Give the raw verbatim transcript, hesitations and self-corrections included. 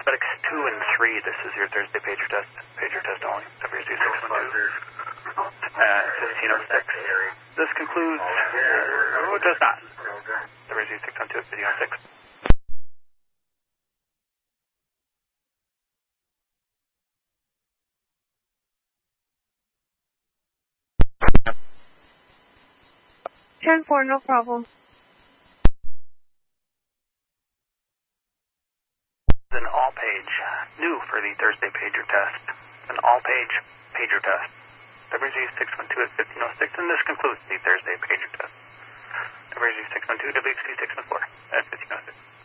FedEx two and three, this is your Thursday pager test. Pager test only. W Z six one two. Uh, fifteen oh six. This concludes, uh, oh, it does not. W Z six one two at fifteen oh six. ten four, no problem. An all-page, new for the Thursday pager test. An all-page pager test. W Z six one two at fifteen oh six, and this concludes the Thursday pager test. W Z six one two, W Z six one four at fifteen oh six.